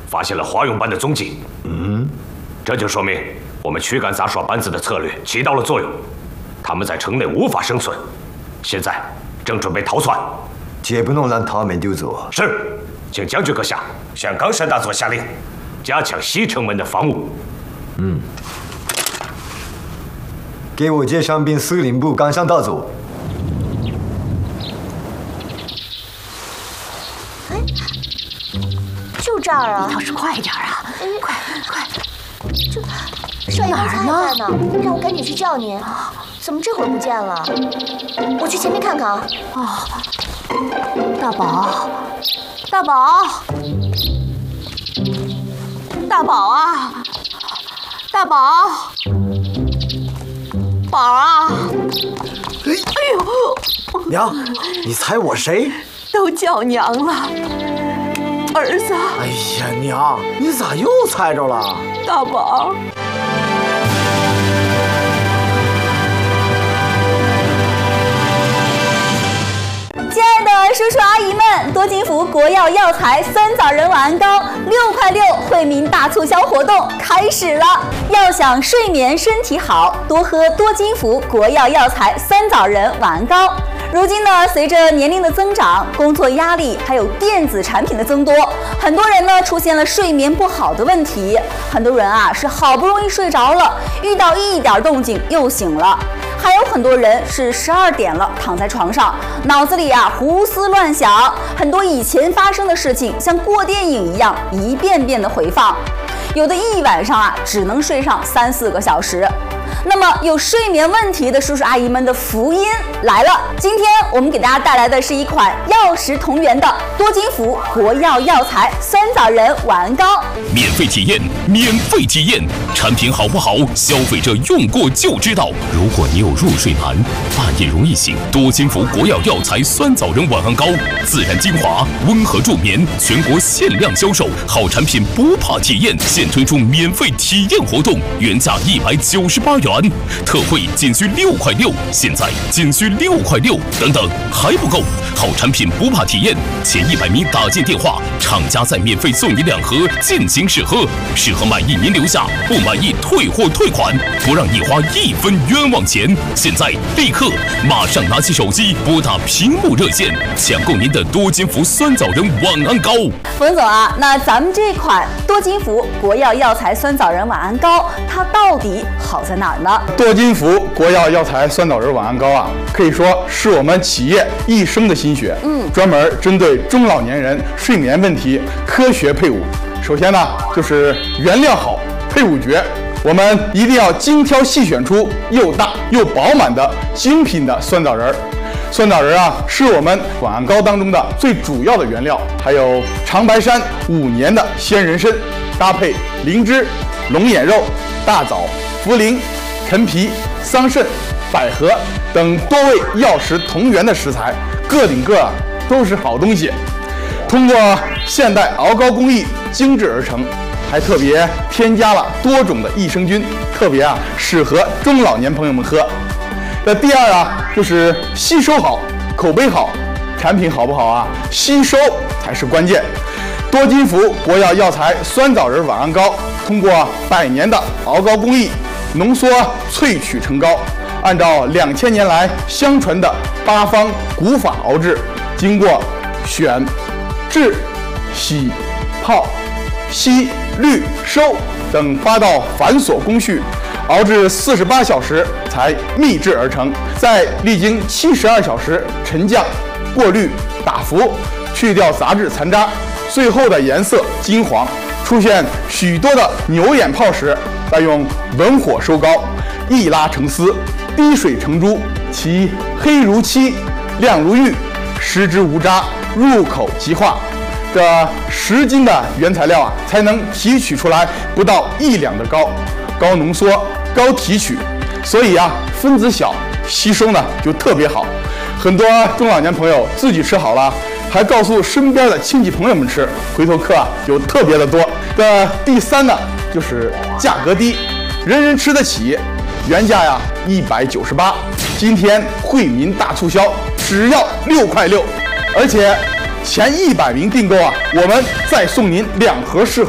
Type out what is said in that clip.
发现了花用斑的踪迹。这就说明我们驱赶杂耍班子的策略起到了作用，他们在城内无法生存，现在正准备逃窜。 绝不能让他们丢走。 是，请将军阁下向冈山大佐下令，加强西城门的防务。 给我接上兵司令部冈山大佐。 就这儿啊！ 你倒是快点啊！快！ 这少爷刚才还在呢，让我赶紧去叫您。怎么这会儿不见了？我去前面看看啊。 大宝，大宝，大宝啊！大宝，宝啊！哎呦！ 娘，你猜我谁？ 都叫娘了，儿子。 哎呀，娘，你咋又猜着了？ 大宝。 亲爱的叔叔阿姨们，多金福国药药材酸枣仁晚安膏6块6惠民大促销活动开始了！要想睡眠身体好，多喝多金福国药药材酸枣仁晚安膏。如今呢，随着年龄的增长，工作压力还有电子产品的增多，很多人呢出现了睡眠不好的问题。很多人啊是好不容易睡着了，遇到一点动静又醒了。还有很多人是12点了躺在床上，脑子里啊胡思乱想，很多以前发生的事情像过电影一样一遍遍的回放，有的一晚上啊只能睡上3、4个小时。那么有睡眠问题的叔叔阿姨们的福音来了！今天我们给大家带来的是一款药食同源的多金福国药药材酸枣仁晚安膏， 免费体验，免费体验，产品好不好，消费者用过就知道。如果你有入睡难，半夜容易醒，多金福国药药材酸枣仁晚安膏，自然精华，温和助眠，全国限量销售，好产品不怕体验，现推出免费体验活动，原价198元，特惠仅需6块6，现在仅需6块6，等等还不够，好产品不怕体验，前100名打进电话，厂家再免费送你2盒进行试喝，试喝满意您留下，不满意退货退款，不让你花1分冤枉钱。现在立刻马上拿起手机拨打屏幕热线，抢购您的多金福酸枣仁晚安膏。 冯总啊，那咱们这款多金福国药药材酸枣仁晚安膏，它到底好在哪儿呢？ 多金福国药药材酸枣仁晚安膏啊，可以说是我们企业一生的心血。专门针对中老年人睡眠问题科学配伍。首先呢，就是原料好，配伍绝。我们一定要精挑细选出又大又饱满的精品的酸枣仁。酸枣仁啊，是我们晚安膏当中的最主要的原料，还有长白山5年的鲜人参，搭配灵芝、龙眼肉、大枣、茯苓、陈皮、桑葚、百合等多味药食同源的食材，个顶个都是好东西。通过现代熬膏工艺精制而成，还特别添加了多种的益生菌，特别适合中老年朋友们喝。那第二就是吸收好，口碑好，产品好不好啊？吸收才是关键。多金福国药药材酸枣仁晚安膏，通过100年的熬膏工艺，浓缩萃取成膏，按照2000年来相传的8方古法熬制，经过选、制、洗、泡、吸、滤、收等8道繁琐工序，熬制48小时才秘制而成，再历经72小时沉降、过滤、打浮，去掉杂质残渣，最后的颜色金黄。出现许多的牛眼泡时，再用文火收膏，一拉成丝，滴水成珠，其黑如漆，亮如玉，食之无渣，入口即化。这10斤的原材料才能提取出来不到1两的膏，高浓缩、高提取，所以分子小，吸收呢就特别好。很多中老年朋友自己吃好了，还告诉身边的亲戚朋友们吃，回头客就特别的多。第3呢，就是价格低，人人吃得起，原价198，今天惠民大促销，只要6块6，而且前100名订购我们再送您2盒试